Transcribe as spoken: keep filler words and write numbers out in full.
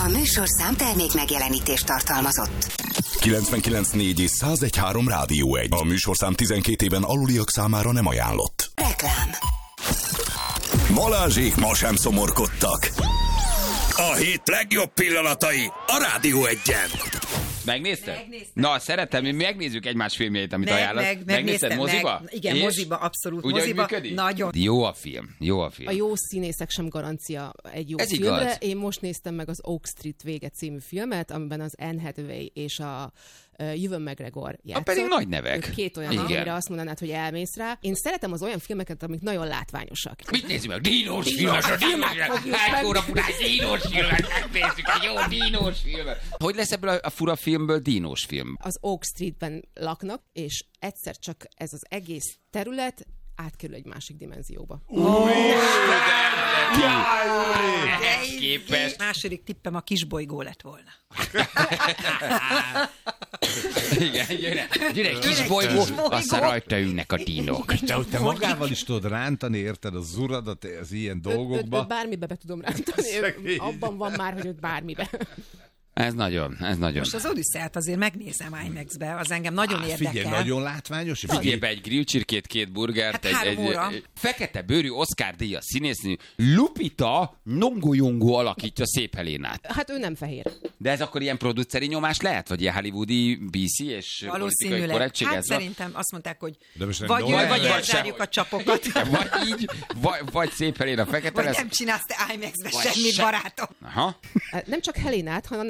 A műsorszám termék megjelenítést tartalmazott. kilencvenkilenc négy és száz egy három Rádió egy. A műsorszám tizenkét éven aluliak számára nem ajánlott. Reklám. Balázsék ma sem szomorkodtak. A hét legjobb pillanatai a Rádió egyen. Megnézted? Megnéztem. Na, szeretem, mi megnézzük egymás filmjeit, amit Meg, ajánlasz. meg, Megnézted megnéztem, moziba? Meg, igen, És? moziba, abszolút. Ugye, moziba, működik? nagyon. Jó a film, jó a film. A jó színészek sem garancia egy jó Ez filmre. igaz. Én most néztem meg az Oak Street vége című filmet, amiben az Anne Hathaway és a uh, Ewan McGregor játszott. pedig nagy nevek. Ők két olyan, Igen. amire azt mondanád, hogy elmész rá. Én szeretem az olyan filmeket, amik nagyon látványosak. Mit nézzük meg? Dínos filmet, a dínos Hány óra furán dínos filmet, megnézzük egy jó dínos filmet. Hogy lesz ebből a, a fura filmből dínos film? Az Oak Streetben laknak, és egyszer csak ez az egész terület átkerül egy másik dimenzióba. Ehhez képest. Második tippem a kisbolygó lett volna. Igen, gyere, gyere egy kis bolygó, aztán rajta ülnek a dínok. Te, hogy te magával is tudod rántani, érted, az uradat az ilyen Őt, őt, dolgokba. őt bármibe be tudom rántani. Ő, abban van már, hogy őt bármibe. Ez nagyon, ez nagyon. Most az Odüsszát azért megnézem IMAX-be, az engem nagyon Á, érdekel. figyelj, nagyon látványos. Figyelj be egy grillcsirkét, két burgert, Hát egy, három egy, óra. egy fekete bőrű Oscar-díjas színésznő Lupita Nyong'o alakítja Szép Helénát. Hát ő nem fehér. De ez akkor ilyen produceri nyomás lehet? Vagy ilyen hollywoodi bé cé és politikai Valószínűleg. korrektség? Hát ez van? szerintem azt mondták, hogy De most nem vagy ő, Nolan vagy lesz? elzárjuk a csapokat. Vagy így, vagy, vagy Szép Helén a fekete Vagy lesz. nem csinálsz te IMAX-be Vagy semmit, se. barátom. Aha. Nem csak Helénát, hanem